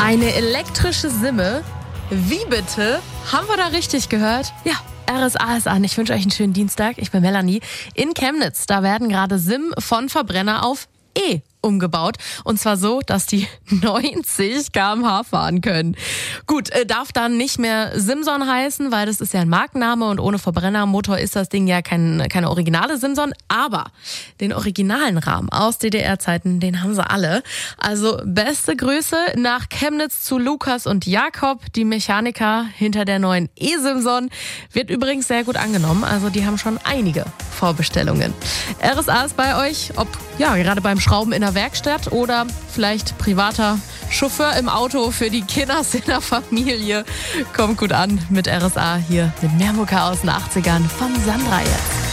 Eine elektrische Simme? Wie bitte? Haben wir da richtig gehört? Ja. RSA ist an. Ich wünsche euch einen schönen Dienstag. Ich bin Melanie. In Chemnitz, da werden gerade Sim von Verbrenner auf E umgebaut. Und zwar so, dass die 90 km/h fahren können. Gut, darf dann nicht mehr Simson heißen, weil das ist ja ein Markenname und ohne Verbrennermotor ist das Ding ja keine originale Simson. Aber den originalen Rahmen aus DDR-Zeiten, den haben sie alle. Also beste Grüße nach Chemnitz zu Lukas und Jakob, die Mechaniker hinter der neuen E-Simson. Wird übrigens sehr gut angenommen, also die haben schon einige Vorbestellungen. RSA ist bei euch, ob ja gerade beim Schrauben in der Werkstatt oder vielleicht privater Chauffeur im Auto für die Kinders in der Familie. Kommt gut an mit RSA hier mit Mehrmucke aus den 80ern von Sandra jetzt.